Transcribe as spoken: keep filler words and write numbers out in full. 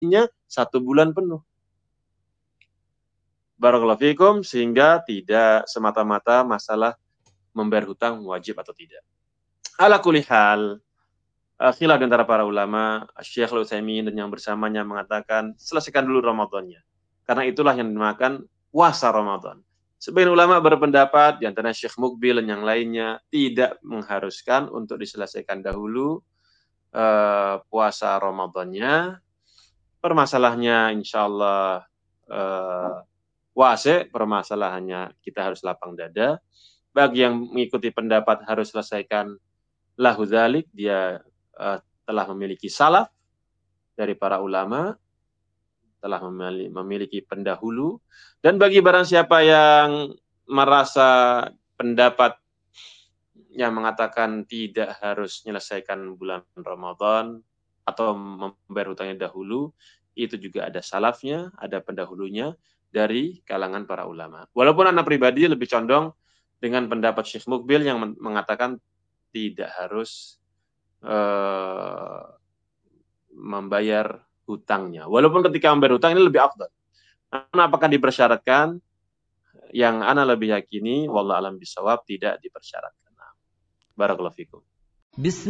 satu bulan penuh. Barakallahu fikum, sehingga tidak semata-mata masalah membayar hutang wajib atau tidak. Ala kulli hal, khilaf antara para ulama, Syekh Al-Utsaimin dan yang bersamanya mengatakan selesaikan dulu Ramadannya. Karena itulah yang dinamakan puasa Ramadan. Sebagian ulama berpendapat, di antara Syekh Mukbil dan yang lainnya, tidak mengharuskan untuk diselesaikan dahulu uh, puasa Ramadannya. Permasalahannya insya Allah uh, wase, permasalahannya kita harus lapang dada. Bagi yang mengikuti pendapat harus selesaikan lahu dzalik, dia uh, telah memiliki salaf dari para ulama, telah memiliki pendahulu. Dan bagi barang siapa yang merasa pendapat yang mengatakan tidak harus menyelesaikan bulan Ramadan atau membayar hutangnya dahulu, itu juga ada salafnya, ada pendahulunya dari kalangan para ulama. Walaupun anak pribadi lebih condong dengan pendapat Syekh Mukbil yang mengatakan tidak harus uh, membayar hutangnya. Walaupun ketika membayar hutang ini lebih afdal. Namun apakah dipersyaratkan? Yang ana lebih yakini, wallahu alam bisawab, tidak dipersyaratkan. Barakallahu fikum.